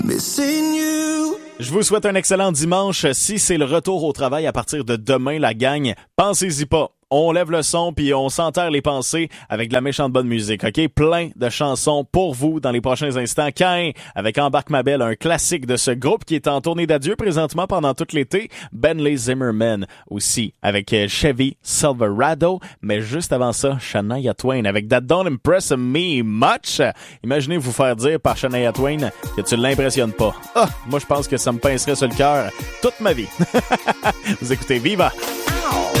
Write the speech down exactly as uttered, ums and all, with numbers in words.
Missing you. Je vous souhaite un excellent dimanche. Si c'est le retour au travail à partir de demain, la gang, pensez-y pas. On lève le son puis on s'enterre les pensées avec de la méchante bonne musique, OK? Plein de chansons pour vous dans les prochains instants. Cain avec Embarque ma belle, un classique de ce groupe qui est en tournée d'adieu présentement pendant tout l'été. Bentley Zimmerman aussi avec Chevy Silverado. Mais juste avant ça, Shania Twain avec That Don't Impress Me Much. Imaginez vous faire dire par Shania Twain que tu l'impressionnes pas. Ah, moi je pense que ça me pincerait sur le cœur toute ma vie. Vous écoutez Viva! Ow.